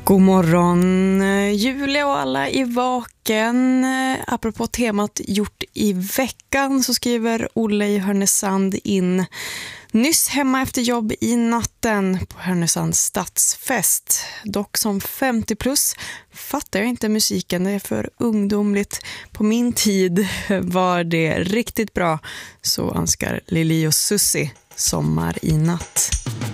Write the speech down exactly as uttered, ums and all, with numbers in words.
God morgon Julia och alla i vaken. Apropå temat gjort i veckan så skriver Olle i Härnösand in: nyss hemma efter jobb i natten på Härnösands stadsfest. Dock som femtio plus fattar jag inte musiken, det är för ungdomligt. På min tid var det riktigt bra. Så önskar Lili och Susie Sommar i natt.